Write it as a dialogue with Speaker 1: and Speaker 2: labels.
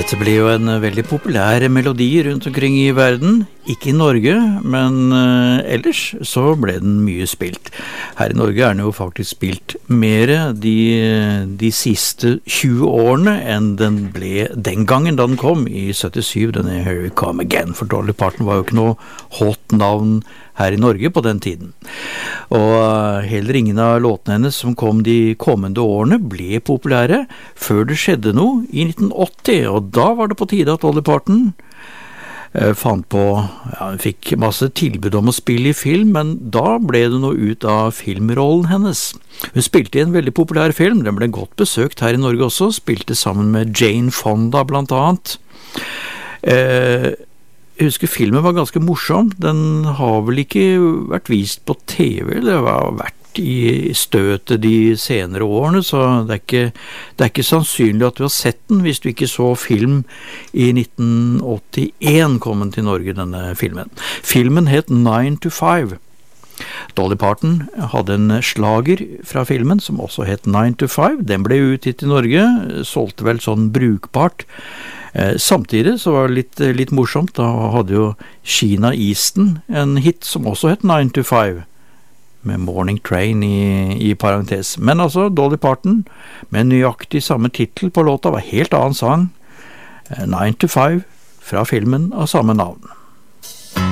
Speaker 1: Dette ble jo en veldig populær melodi rundt omkring i verden, ikke i Norge, men ellers så ble den mye spilt. Her i Norge den jo faktisk spilt mer de siste 20 årene enn den ble den gangen da den kom i 77, denne Here We Come Again, for Dolly Parton var jo ikke noe hot navn her i Norge på den tiden. Og heller ingen av låtene hennes som kom de kommende årene ble populære før det skjedde noe i 1980, og da var det på tide at Dolly Parton fant på, hun fikk masse tilbud om å spille i film, men da ble det noe ut av filmrollen hennes. Hun spilte i en veldig populær film, den ble godt besøkt her i Norge også, spilte sammen med Jane Fonda blant annet. Jeg husker filmen var ganske morsom, den har vel ikke vært vist på TV, det har vært i støtet de senere årene, så det er ikke sannsynlig at du har sett den hvis du ikke så film i 1981 kom den til Norge, denne filmen. Filmen het 9 to 5. Dolly Parton hadde en slager fra filmen som også het 9 to 5, den ble utgitt i Norge, solgte vel sånn brukbart. Samtidig så var det litt morsomt, da hadde jo Sheena Easton en hit som også het 9 to 5, med Morning Train i parentes. Men altså, Dolly Parton, med nøyaktig samme titel på låta, var helt annen sang, 9 to 5, fra filmen av samme navn.